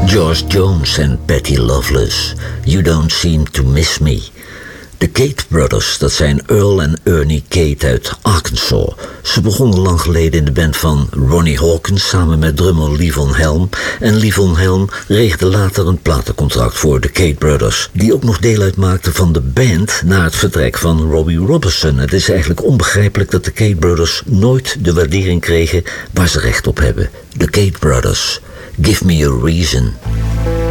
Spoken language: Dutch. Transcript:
George Jones en Patty Loveless, You Don't Seem to Miss Me. De Cate Brothers, dat zijn Earl en Ernie Cate uit Arkansas. Ze begonnen lang geleden in de band van Ronnie Hawkins samen met drummer Levon Helm. En Levon Helm regelde later een platencontract voor de Cate Brothers, die ook nog deel uitmaakten van de band na het vertrek van Robbie Robertson. Het is eigenlijk onbegrijpelijk dat de Cate Brothers nooit de waardering kregen waar ze recht op hebben. De Cate Brothers, Give Me a Reason.